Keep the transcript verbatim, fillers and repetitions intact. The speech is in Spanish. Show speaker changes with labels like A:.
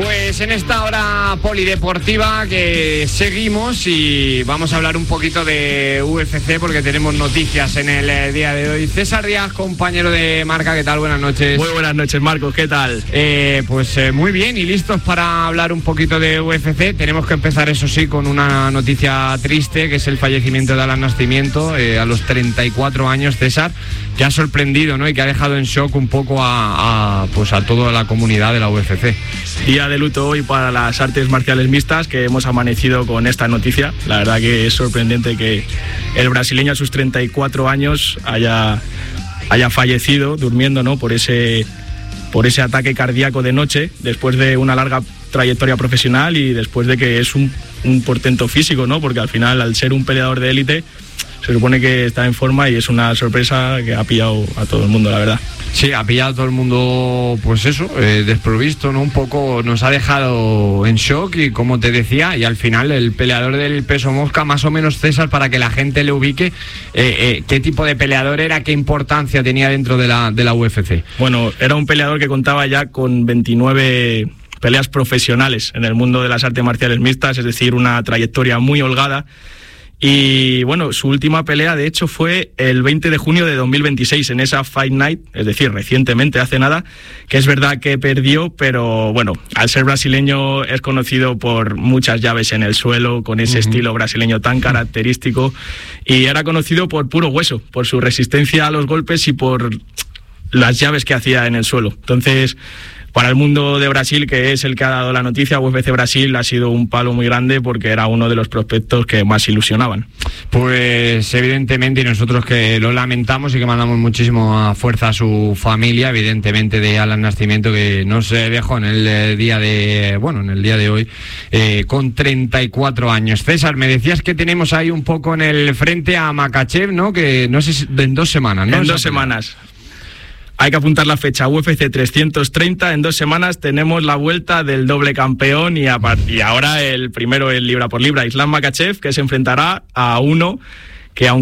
A: Pues en esta hora polideportiva que seguimos y vamos a hablar un poquito de U F C porque tenemos noticias en el día de hoy. César Díaz, compañero de marca, ¿qué tal? Buenas noches.
B: Muy buenas noches, Marcos, ¿qué tal?
A: Eh, pues eh, muy bien y listos para hablar un poquito de U F C. Tenemos que empezar, eso sí, con una noticia triste, que es el fallecimiento de Alan Nascimento eh, a los treinta y cuatro años, César, que ha sorprendido, ¿no? Y que ha dejado en shock un poco a, a, pues a toda la comunidad de la U F C.
B: Día de luto hoy para las artes marciales mixtas, que hemos amanecido con esta noticia. La verdad que es sorprendente que el brasileño a sus treinta y cuatro años haya, haya fallecido durmiendo, ¿no? por ese, por ese ataque cardíaco de noche, después de una larga trayectoria profesional y después de que es un, un portento físico, ¿no? Porque al final, al ser un peleador de élite, se supone que está en forma y es una sorpresa que ha pillado a todo el mundo, la verdad.
A: Sí, ha pillado a todo el mundo, pues eso, eh, desprovisto, ¿no? Un poco nos ha dejado en shock y, como te decía, y al final el peleador del peso mosca, más o menos, César, para que la gente le ubique, eh, eh, ¿qué tipo de peleador era? ¿Qué importancia tenía dentro de la, de la U F C?
B: Bueno, era un peleador que contaba ya con veintinueve peleas profesionales en el mundo de las artes marciales mixtas, es decir, una trayectoria muy holgada. Y bueno, su última pelea de hecho fue el veinte de junio de dos mil veintiséis en esa Fight Night, es decir, recientemente, hace nada, que es verdad que perdió, pero bueno, al ser brasileño es conocido por muchas llaves en el suelo, con ese uh-huh. estilo brasileño tan característico, y era conocido por puro hueso, por su resistencia a los golpes y por las llaves que hacía en el suelo. Entonces, para el mundo de Brasil, que es el que ha dado la noticia, U F C Brasil ha sido un palo muy grande porque era uno de los prospectos que más ilusionaban.
A: Pues evidentemente, y nosotros que lo lamentamos y que mandamos muchísima fuerza a su familia, evidentemente, de Alan Nascimento, que nos dejó en el día de, bueno, en el día de hoy, eh, con treinta y cuatro años. César, me decías que tenemos ahí un poco en el frente a Makhachev, ¿no? Que no sé si en dos semanas, ¿no?
B: En dos semanas. Hay que apuntar la fecha, U F C trescientos treinta, en dos semanas tenemos la vuelta del doble campeón y, a, y ahora el primero en libra por libra, Islam Makhachev, que se enfrentará a uno que aunque